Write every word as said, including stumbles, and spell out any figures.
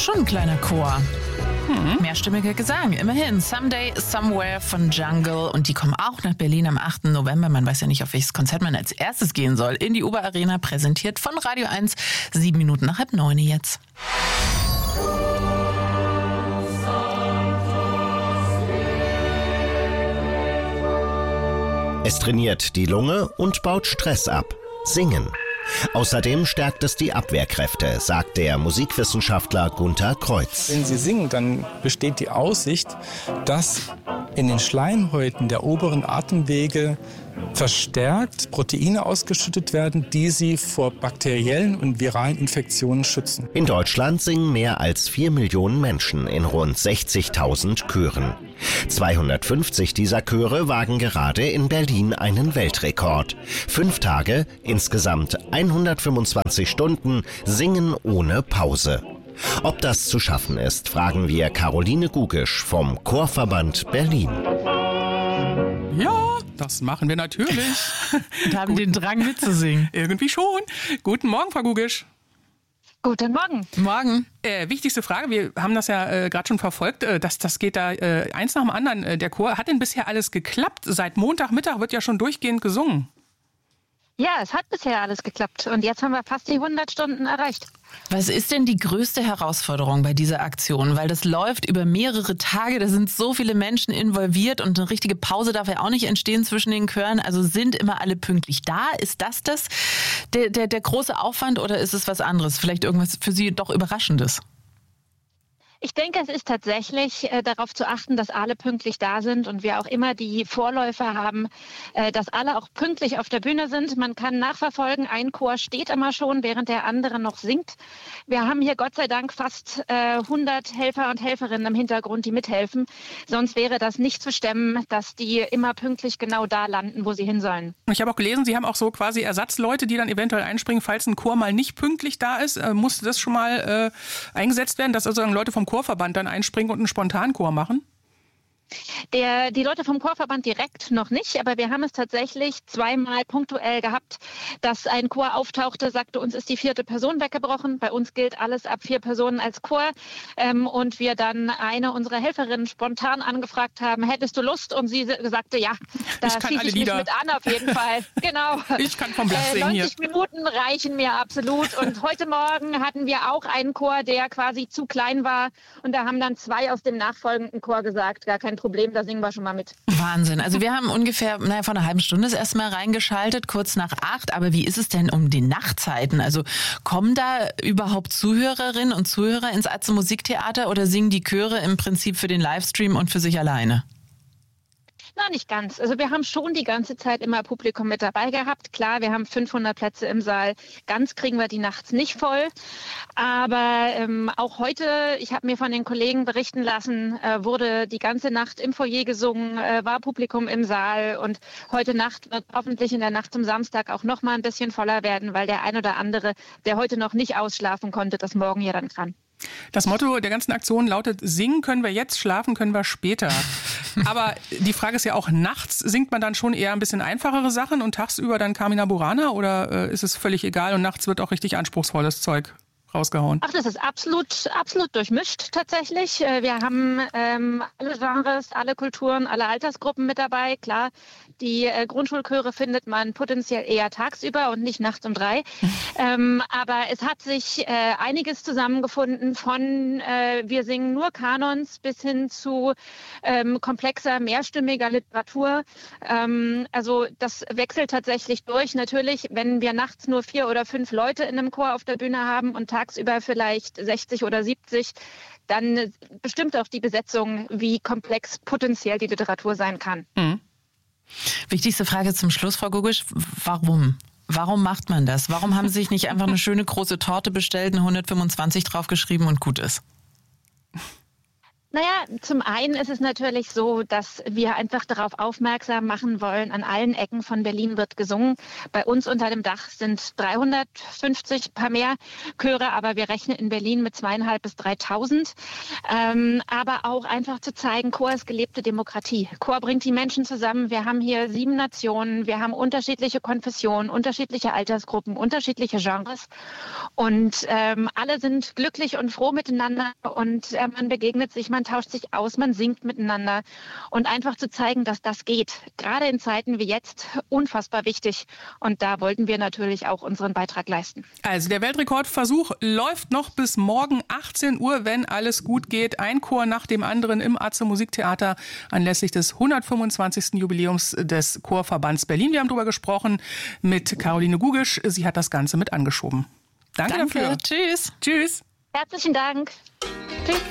schon ein kleiner Chor. Hm. Mehrstimmiger Gesang, immerhin. Someday, Somewhere von Jungle. Und die kommen auch nach Berlin am achten November. Man weiß ja nicht, auf welches Konzert man als erstes gehen soll. In die Uber Arena, präsentiert von Radio eins. Sieben Minuten nach halb neun jetzt. Es trainiert die Lunge und baut Stress ab. Singen. Außerdem stärkt es die Abwehrkräfte, sagt der Musikwissenschaftler Gunther Kreuz. Wenn Sie singen, dann besteht die Aussicht, dass in den Schleimhäuten der oberen Atemwege verstärkt Proteine ausgeschüttet werden, die sie vor bakteriellen und viralen Infektionen schützen. In Deutschland singen mehr als vier Millionen Menschen in rund sechzigtausend Chören. zweihundertfünfzig dieser Chöre wagen gerade in Berlin einen Weltrekord. Fünf Tage, insgesamt hundertfünfundzwanzig Stunden, singen ohne Pause. Ob das zu schaffen ist, fragen wir Caroline Gugisch vom Chorverband Berlin. Ja, das machen wir natürlich. Und haben den Drang mitzusingen. Irgendwie schon. Guten Morgen, Frau Gugisch. Guten Morgen. Morgen. Äh, wichtigste Frage, wir haben das ja äh, gerade schon verfolgt, äh, das, das geht da äh, eins nach dem anderen. Äh, der Chor, hat denn bisher alles geklappt? Seit Montagmittag wird ja schon durchgehend gesungen. Ja, es hat bisher alles geklappt und jetzt haben wir fast die hundert Stunden erreicht. Was ist denn die größte Herausforderung bei dieser Aktion? Weil das läuft über mehrere Tage, da sind so viele Menschen involviert und eine richtige Pause darf ja auch nicht entstehen zwischen den Chören. Also sind immer alle pünktlich da? Ist das das der, der, der große Aufwand oder ist es was anderes? Vielleicht irgendwas für Sie doch Überraschendes? Ich denke, es ist tatsächlich äh, darauf zu achten, dass alle pünktlich da sind und wir auch immer die Vorläufer haben, äh, dass alle auch pünktlich auf der Bühne sind. Man kann nachverfolgen, ein Chor steht immer schon, während der andere noch singt. Wir haben hier Gott sei Dank fast äh, hundert Helfer und Helferinnen im Hintergrund, die mithelfen. Sonst wäre das nicht zu stemmen, dass die immer pünktlich genau da landen, wo sie hin sollen. Ich habe auch gelesen, Sie haben auch so quasi Ersatzleute, die dann eventuell einspringen, falls ein Chor mal nicht pünktlich da ist. Äh, musste das schon mal äh, eingesetzt werden, dass also Leute vom Chorverband dann einspringen und einen Spontanchor machen? Der, die Leute vom Chorverband direkt noch nicht, aber wir haben es tatsächlich zweimal punktuell gehabt, dass ein Chor auftauchte, sagte, uns ist die vierte Person weggebrochen. Bei uns gilt alles ab vier Personen als Chor. Ähm, und wir dann eine unserer Helferinnen spontan angefragt haben, hättest du Lust? Und sie sagte, ja, da schließe ich mich mit an auf jeden Fall. Genau. Ich kann vom Blatt singen hier. neunzig Minuten reichen mir absolut. Und heute Morgen hatten wir auch einen Chor, der quasi zu klein war. Und da haben dann zwei aus dem nachfolgenden Chor gesagt, gar kein Problem, da singen wir schon mal mit. Wahnsinn. Also wir haben ungefähr, naja, vor einer halben Stunde das erste Mal reingeschaltet, kurz nach acht. Aber wie ist es denn um die Nachtzeiten? Also kommen da überhaupt Zuhörerinnen und Zuhörer ins Atze Musiktheater oder singen die Chöre im Prinzip für den Livestream und für sich alleine? Na, nicht ganz. Also wir haben schon die ganze Zeit immer Publikum mit dabei gehabt. Klar, wir haben fünfhundert Plätze im Saal. Ganz kriegen wir die nachts nicht voll. Aber ähm, auch heute, ich habe mir von den Kollegen berichten lassen, äh, wurde die ganze Nacht im Foyer gesungen, äh, war Publikum im Saal. Und heute Nacht wird hoffentlich in der Nacht zum Samstag auch noch mal ein bisschen voller werden, weil der ein oder andere, der heute noch nicht ausschlafen konnte, das morgen ja dann kann. Das Motto der ganzen Aktion lautet, singen können wir jetzt, schlafen können wir später. Aber die Frage ist ja auch, nachts singt man dann schon eher ein bisschen einfachere Sachen und tagsüber dann Carmina Burana oder äh, ist es völlig egal und nachts wird auch richtig anspruchsvolles Zeug rausgehauen? Ach, das ist absolut, absolut durchmischt tatsächlich. Wir haben ähm, alle Genres, alle Kulturen, alle Altersgruppen mit dabei. Klar, die äh, Grundschulchöre findet man potenziell eher tagsüber und nicht nachts um drei. ähm, aber es hat sich äh, einiges zusammengefunden von äh, wir singen nur Kanons bis hin zu ähm, komplexer, mehrstimmiger Literatur. Ähm, also das wechselt tatsächlich durch. Natürlich, wenn wir nachts nur vier oder fünf Leute in einem Chor auf der Bühne haben und tagsüber vielleicht sechzig oder siebzig, dann bestimmt auch die Besetzung, wie komplex potenziell die Literatur sein kann. Mhm. Wichtigste Frage zum Schluss, Frau Gugisch, warum? Warum macht man das? Warum haben Sie sich nicht einfach eine schöne große Torte bestellt, eine hundertfünfundzwanzig draufgeschrieben und gut ist? Naja, zum einen ist es natürlich so, dass wir einfach darauf aufmerksam machen wollen, an allen Ecken von Berlin wird gesungen. Bei uns unter dem Dach sind dreihundertfünfzig, paar mehr Chöre, aber wir rechnen in Berlin mit zweieinhalb bis dreitausend. Ähm, aber auch einfach zu zeigen, Chor ist gelebte Demokratie. Chor bringt die Menschen zusammen. Wir haben hier sieben Nationen, wir haben unterschiedliche Konfessionen, unterschiedliche Altersgruppen, unterschiedliche Genres und ähm, alle sind glücklich und froh miteinander und äh, man begegnet sich, man tauscht sich aus, man singt miteinander und einfach zu zeigen, dass das geht. Gerade in Zeiten wie jetzt unfassbar wichtig und da wollten wir natürlich auch unseren Beitrag leisten. Also der Weltrekordversuch läuft noch bis morgen achtzehn Uhr, wenn alles gut geht. Ein Chor nach dem anderen im Atze Musiktheater anlässlich des hundertfünfundzwanzigsten Jubiläums des Chorverbands Berlin. Wir haben darüber gesprochen mit Caroline Gugisch. Sie hat das Ganze mit angeschoben. Danke, Danke dafür. Tschüss. Tschüss. Herzlichen Dank. Tschüss.